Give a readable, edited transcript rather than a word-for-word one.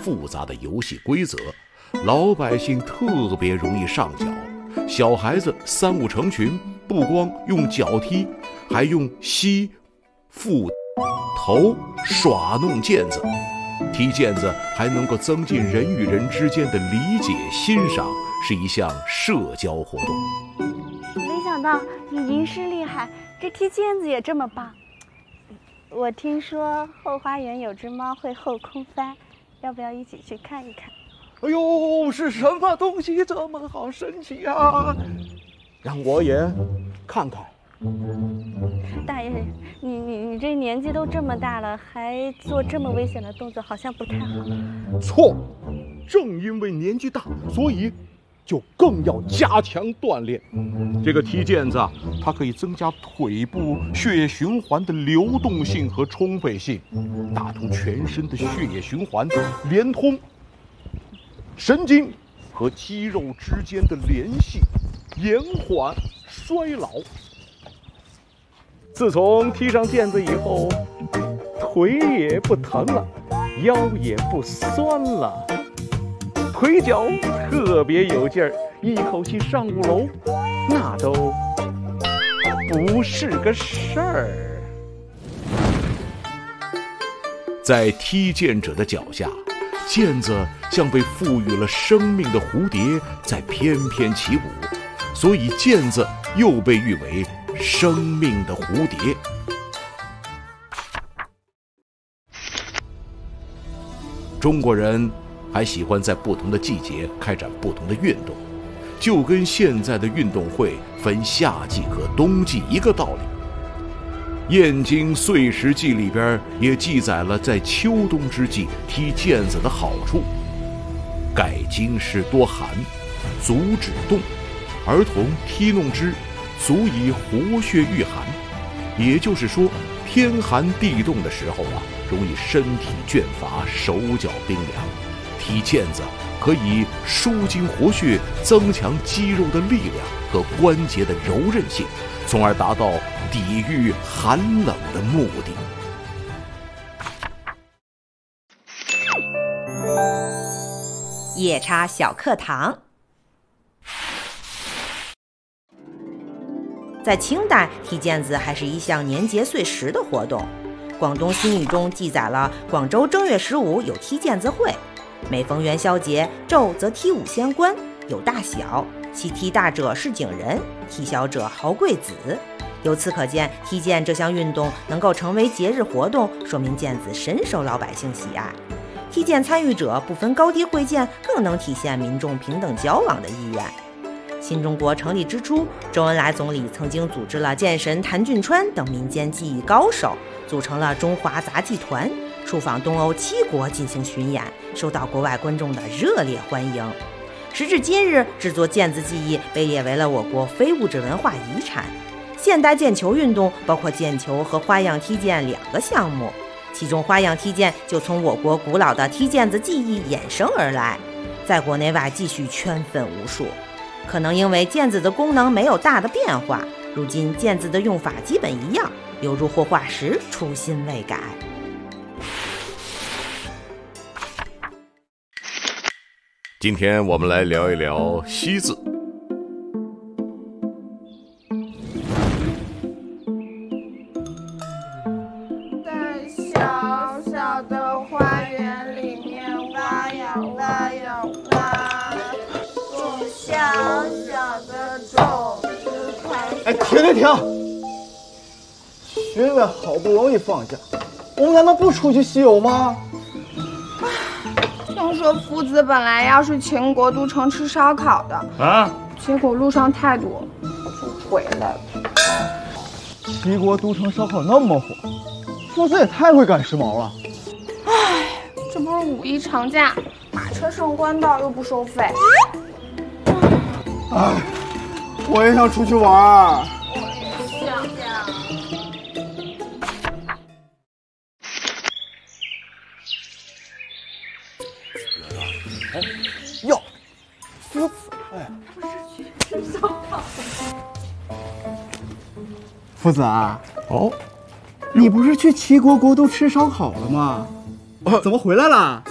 复杂的游戏规则，老百姓特别容易上脚。小孩子三五成群，不光用脚踢，还用膝、腹、头耍弄毽子。踢毽子还能够增进人与人之间的理解欣赏，是一项社交活动。 没想到你吟诗厉害，这踢毽子也这么棒。我听说后花园有只猫会后空翻，要不要一起去看一看？ 哎呦，是什么东西这么好神奇啊？让我也看看。 大爷，你这年纪都这么大了，还做这么危险的动作，好像不太好。 错，正因为年纪大，所以就更要加强锻炼。这个踢毽子啊，它可以增加腿部血液循环的流动性和充沛性，打通全身的血液循环，连通神经和肌肉之间的联系，延缓衰老。自从踢上毽子以后，腿也不疼了，腰也不酸了，腿脚特别有劲儿，一口气上5楼，那都不是个事儿。 在踢毽者的脚下，毽子像被赋予了生命的蝴蝶在翩翩起舞，所以毽子又被誉为生命的蝴蝶。中国人还喜欢在不同的季节开展不同的运动，就跟现在的运动会分夏季和冬季一个道理。《燕京岁时记》里边也记载了在秋冬之际踢毽子的好处：盖京师多寒，足止冻，儿童踢弄之，足以活血御寒。也就是说，天寒地冻的时候啊，容易身体倦乏，手脚冰凉。踢毽子可以舒筋活血，增强肌肉的力量和关节的柔韧性，从而达到抵御寒冷的目的。 夜叉小课堂。在清代，踢毽子还是一项年节岁时的活动。广东新语中记载了广州正月15有踢毽子会，每逢元宵节，昼则踢5仙官，有大小，其踢大者是景人，踢小者豪贵子。由此可见，踢毽这项运动能够成为节日活动，说明毽子深受老百姓喜爱。踢毽参与者不分高低贵贱，更能体现民众平等交往的意愿。新中国成立之初，周恩来总理曾经组织了剑神谭俊川等民间技艺高手，组成了中华杂技团，出访东欧7国进行巡演，受到国外观众的热烈欢迎。时至今日，制作毽子技艺被列为了我国非物质文化遗产。现代毽球运动包括毽球和花样踢毽2个项目，其中花样踢毽就从我国古老的踢毽子技艺衍生而来，在国内外继续圈粉无数。可能因为毽子的功能没有大的变化，如今毽子的用法基本一样，犹如活化石，初心未改。 今天我们来聊一聊惜字。 在小小的花园里面挖呀挖呀挖，种小小的种子开始。 停！学员好不容易放假，我们难道不出去西游吗？ 听说夫子本来要是秦国都城吃烧烤的啊， 结果路上太堵，就回来了。 齐国都城烧烤那么火，夫子也太会赶时髦了。 唉，这不是5一长假，马车上官道又不收费。 唉，我也想出去玩。哟，夫子，哎，夫子啊， 哦， 你不是去齐国国都吃烧烤了吗？怎么回来了？